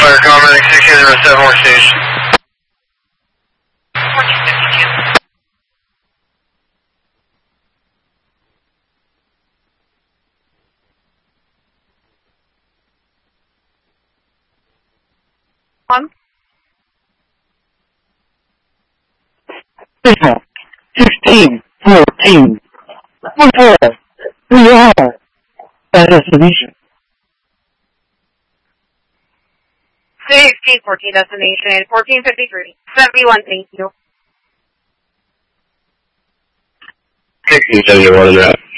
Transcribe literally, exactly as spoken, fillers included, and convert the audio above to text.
Fire Common six zero seven Work Station. fourteen fifty-two. One. Signal sixteen fourteen. Four. We are at destination. sixteen fourteen destination. fourteen fifty-three. seventy-one, thank you. sixteen seventy-one, is that?